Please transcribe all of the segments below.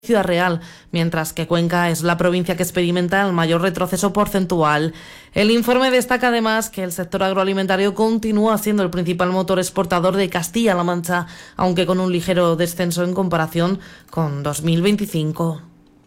Ciudad Real, mientras que Cuenca es la provincia que experimenta el mayor retroceso porcentual. El informe destaca además que el sector agroalimentario continúa siendo el principal motor exportador de Castilla-La Mancha, aunque con un ligero descenso en comparación con 2025.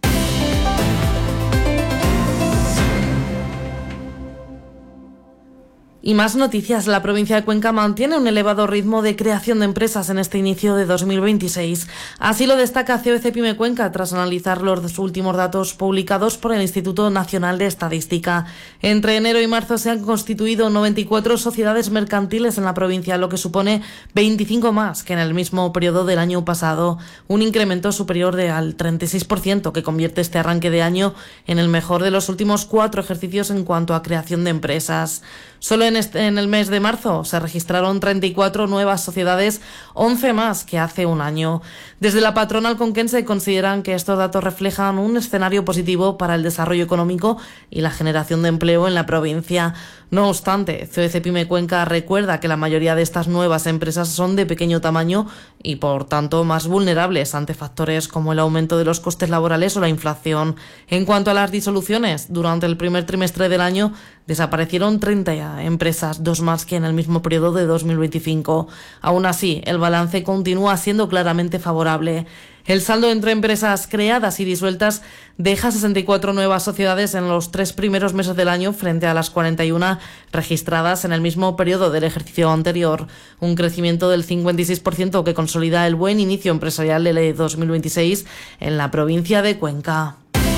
Y más noticias. La provincia de Cuenca mantiene un elevado ritmo de creación de empresas en este inicio de 2026. Así lo destaca COEC Pyme Cuenca tras analizar los últimos datos publicados por el Instituto Nacional de Estadística. Entre enero y marzo se han constituido 94 sociedades mercantiles en la provincia, lo que supone 25 más que en el mismo periodo del año pasado. Un incremento superior al 36% que convierte este arranque de año en el mejor de los últimos 4 ejercicios en cuanto a creación de empresas. Solo en el mes de marzo se registraron 34 nuevas sociedades, 11 más que hace un año. Desde la patronal conquense consideran que estos datos reflejan un escenario positivo para el desarrollo económico y la generación de empleo en la provincia. No obstante, COEC Pyme Cuenca recuerda que la mayoría de estas nuevas empresas son de pequeño tamaño y, por tanto, más vulnerables ante factores como el aumento de los costes laborales o la inflación. En cuanto a las disoluciones, durante el primer trimestre del año desaparecieron 30 empresas, 2 más que en el mismo periodo de 2025. Aún así, el balance continúa siendo claramente favorable. El saldo entre empresas creadas y disueltas deja 64 nuevas sociedades en los 3 primeros meses del año frente a las 41 registradas en el mismo periodo del ejercicio anterior. Un crecimiento del 56% que consolida el buen inicio empresarial de 2026 en la provincia de Cuenca.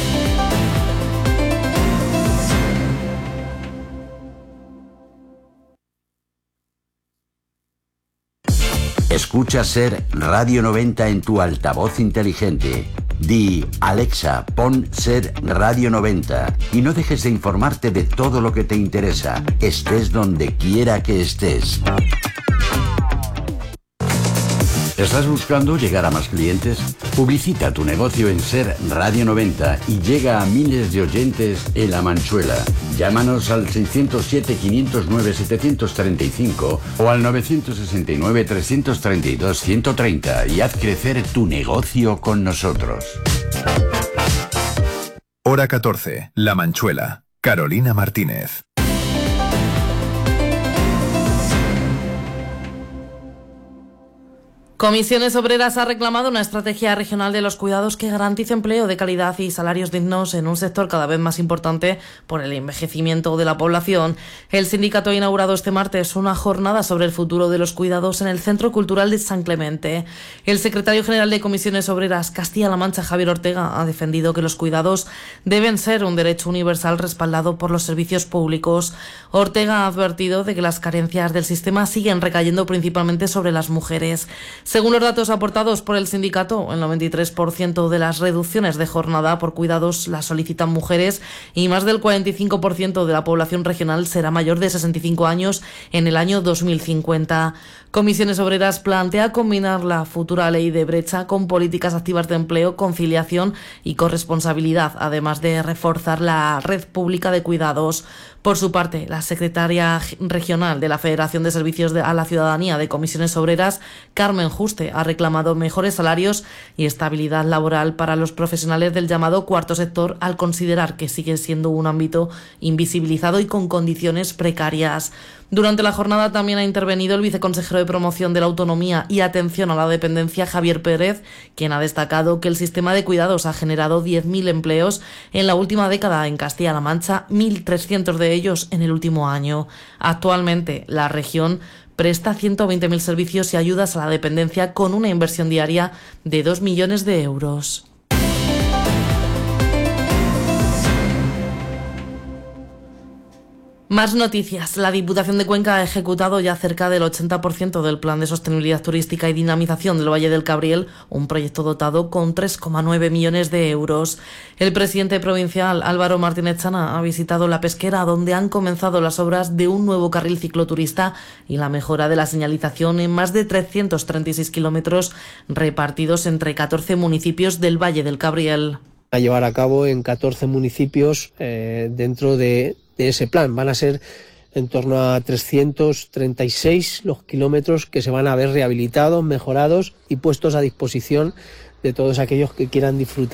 Escucha Ser Radio 90 en tu altavoz inteligente. Di, Alexa, pon Ser Radio 90 y no dejes de informarte de todo lo que te interesa, estés donde quiera que estés. ¿Estás buscando llegar a más clientes? Publicita tu negocio en Ser Radio 90 y llega a miles de oyentes en La Manchuela. Llámanos al 607-509-735 o al 969-332-130 y haz crecer tu negocio con nosotros. Hora 14, La Manchuela. Carolina Martínez. Comisiones Obreras ha reclamado una estrategia regional de los cuidados que garantice empleo de calidad y salarios dignos en un sector cada vez más importante por el envejecimiento de la población. El sindicato ha inaugurado este martes una jornada sobre el futuro de los cuidados en el Centro Cultural de San Clemente. El secretario general de Comisiones Obreras Castilla-La Mancha, Javier Ortega, ha defendido que los cuidados deben ser un derecho universal respaldado por los servicios públicos. Ortega ha advertido de que las carencias del sistema siguen recayendo principalmente sobre las mujeres. Según los datos aportados por el sindicato, el 93% de las reducciones de jornada por cuidados las solicitan mujeres y más del 45% de la población regional será mayor de 65 años en el año 2050. Comisiones Obreras plantea combinar la futura ley de brecha con políticas activas de empleo, conciliación y corresponsabilidad, además de reforzar la red pública de cuidados. Por su parte, la secretaria regional de la Federación de Servicios a la Ciudadanía de Comisiones Obreras, Carmen Juste, ha reclamado mejores salarios y estabilidad laboral para los profesionales del llamado cuarto sector, al considerar que sigue siendo un ámbito invisibilizado y con condiciones precarias. Durante la jornada también ha intervenido el viceconsejero de Promoción de la Autonomía y Atención a la Dependencia, Javier Pérez, quien ha destacado que el sistema de cuidados ha generado 10.000 empleos en la última década en Castilla-La Mancha, 1.300 de ellos en el último año. Actualmente, la región presta 120.000 servicios y ayudas a la dependencia con una inversión diaria de 2 millones de euros. Más noticias. La Diputación de Cuenca ha ejecutado ya cerca del 80% del Plan de Sostenibilidad Turística y Dinamización del Valle del Cabriel, un proyecto dotado con 3,9 millones de euros. El presidente provincial, Álvaro Martínez Chana, ha visitado La Pesquera, donde han comenzado las obras de un nuevo carril cicloturista y la mejora de la señalización en más de 336 kilómetros repartidos entre 14 municipios del Valle del Cabriel. A llevar a cabo en 14 municipios dentro de ese plan. Van a ser en torno a 336 los kilómetros que se van a ver rehabilitados, mejorados y puestos a disposición todos aquellos que quieran disfrutar